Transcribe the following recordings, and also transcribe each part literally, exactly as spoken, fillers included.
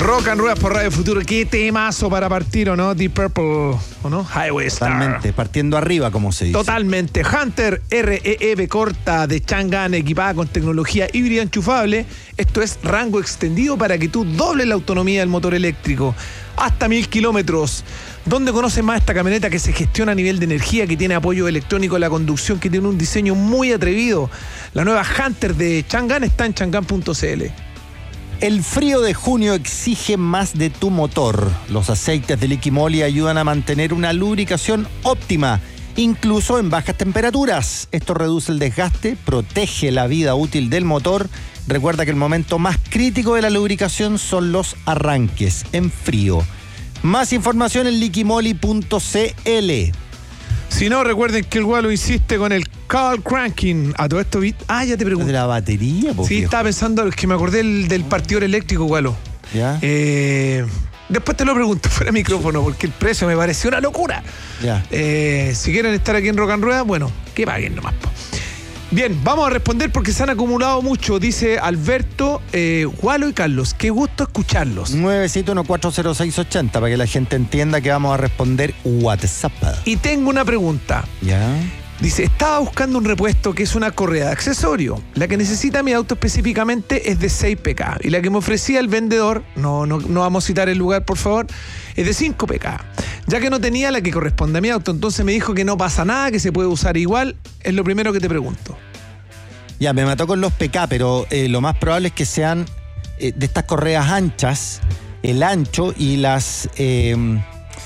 Rock and Ruedas por Radio Futuro. Qué temazo para partir, ¿o no? Deep Purple, ¿o no? Highway Star. Totalmente, partiendo arriba, como se dice. Totalmente. Hunter R E E B corta de Chang'an, equipada con tecnología híbrida enchufable. Esto es rango extendido para que tú dobles la autonomía del motor eléctrico. Hasta mil kilómetros. ¿Dónde conoces más esta camioneta que se gestiona a nivel de energía, que tiene apoyo electrónico en la conducción, que tiene un diseño muy atrevido? La nueva Hunter de Chang'an está en chang'an punto c l. El frío de junio exige más de tu motor. Los aceites de Liqui-Moly ayudan a mantener una lubricación óptima, incluso en bajas temperaturas. Esto reduce el desgaste, protege la vida útil del motor. Recuerda que el momento más crítico de la lubricación son los arranques en frío. Más información en liqui-moly punto c l. Si no, recuerden que el Gualo insiste con el call cranking. A todo esto, ah, ya te pregunté. ¿De la batería? Sí, viejo. Estaba pensando, es que me acordé del, del partidor eléctrico, Gualo. ¿Ya? Eh, después te lo pregunto fuera de micrófono, porque el precio me pareció una locura. Ya. Eh, si quieren estar aquí en Rock and Rueda, bueno, que paguen nomás. Po. Bien, vamos a responder porque se han acumulado mucho, dice Alberto, eh, Gualo y Carlos. Qué gusto escucharlos. nueve siete uno cuatro cero seis ocho cero para que la gente entienda que vamos a responder WhatsApp. Y tengo una pregunta. ¿Ya? Dice, estaba buscando un repuesto que es una correa de accesorio. La que necesita mi auto específicamente es de seis P K. Y la que me ofrecía el vendedor, no, no, no vamos a citar el lugar, por favor, es de cinco P K. Ya que no tenía la que corresponde a mi auto, entonces me dijo que no pasa nada, que se puede usar igual. Es lo primero que te pregunto. Ya, me mató con los P K, pero eh, lo más probable es que sean eh, de estas correas anchas, el ancho y las... Eh,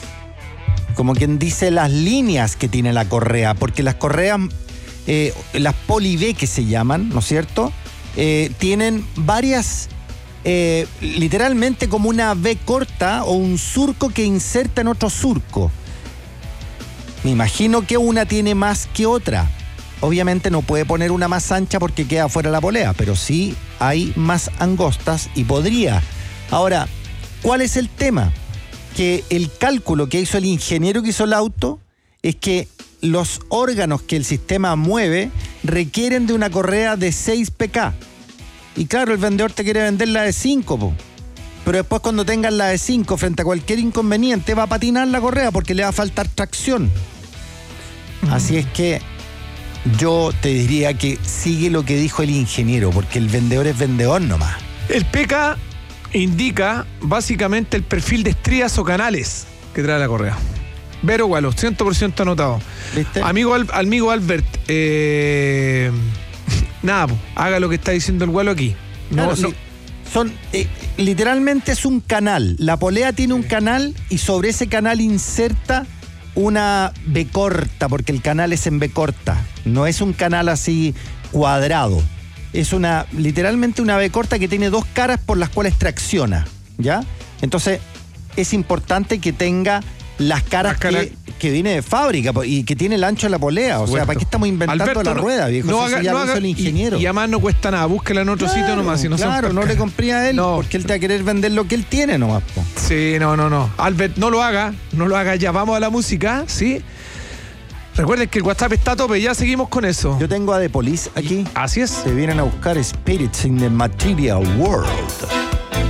como quien dice, las líneas que tiene la correa, porque las correas, eh, las Poly V que se llaman, ¿no es cierto? Eh, tienen varias, eh, literalmente como una V corta o un surco que inserta en otro surco. Me imagino que una tiene más que otra. Obviamente no puede poner una más ancha porque queda fuera la polea, pero sí hay más angostas y podría. Ahora, ¿cuál es el tema? Que el cálculo que hizo el ingeniero que hizo el auto es que los órganos que el sistema mueve requieren de una correa de seis P K. Y claro, el vendedor te quiere vender la de cinco, po. Pero después cuando tengas la de cinco frente a cualquier inconveniente va a patinar la correa porque le va a faltar tracción. Mm. Así es que yo te diría que sigue lo que dijo el ingeniero, porque el vendedor es vendedor nomás. El P K indica básicamente el perfil de estrías o canales que trae la correa. Vero Gualo, cien por ciento anotado. ¿Viste? Amigo, Al, amigo Albert, eh, nada, po, haga lo que está diciendo el Gualo aquí. No, Claro, no. sí. Son, eh, literalmente es un canal. La polea tiene un canal y sobre ese canal inserta una B corta, porque el canal es en B corta. No es un canal así cuadrado. Es una, literalmente una B corta que tiene dos caras por las cuales tracciona, ¿ya? Entonces, es importante que tenga las caras, Las caras- que, que viene de fábrica y que tiene el ancho de la polea. O sea, Supuesto. ¿para qué estamos inventando Alberto, la no- rueda, viejo? No Eso haga, sí ya no lo hizo haga- el ingeniero. Y, y además no cuesta nada, búsquela en otro Claro, sitio nomás. Si no son claro, no pescas. le compré a él, No. porque él te va a querer vender lo que él tiene nomás, po. Sí, no, no, no. Albert, no lo haga, no lo haga ya. Vamos a la música, ¿sí? Recuerden que el WhatsApp está a tope, ya seguimos con eso. Yo tengo a The Police aquí. Así es. Se vienen a buscar Spirits in the Material World.